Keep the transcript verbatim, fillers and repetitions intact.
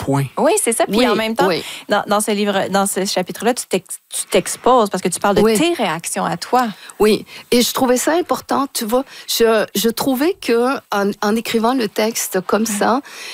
point. Oui, c'est ça. Puis Oui, en même temps, oui. dans, dans ce livre, dans ce chapitre-là, tu t'ex- tu t'exposes parce que tu parles de Oui. tes réactions à toi. Oui, et je trouvais ça important, tu vois. Je, je trouvais que en, en écrivant le texte comme ça,